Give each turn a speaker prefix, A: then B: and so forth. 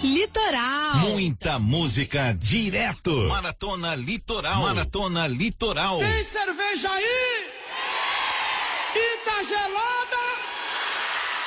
A: Litoral.
B: Muita música direto. Maratona Litoral. Maratona Litoral.
C: Tem cerveja aí?